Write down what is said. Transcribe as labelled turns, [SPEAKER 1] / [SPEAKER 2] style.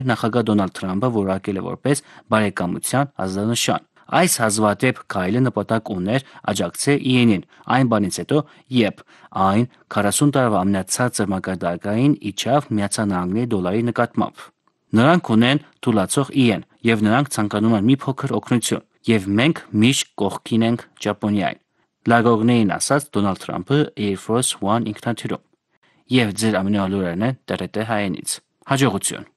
[SPEAKER 1] նախագահ Դոնալդ Թրամփը որակել է որպես բարեկամության ազդանշան։ Այս հազվադեպ քայլը նպատակ ուներ աջակցել ԻԵՆ-ին այն բանից հետո, երբ այն 40 տարվա ամենացածր մակարդակային իջավ ԱՄՆ դոլարի նկատմամբ։ Նրանք ունեն թուլացող ԻԵՆ, եւ նրանք ցանկանում են մի փոքր օգնություն, եւ մենք միշտ կողքին ենք Ճապոնիային, լագողներին ասաց Դոնալդ Թրամփը Air Force One ինքնաթիռում։ Եվ ձեր ամենօրյա լուրերն են ՏՏ հայերենից։ Հաջողություն։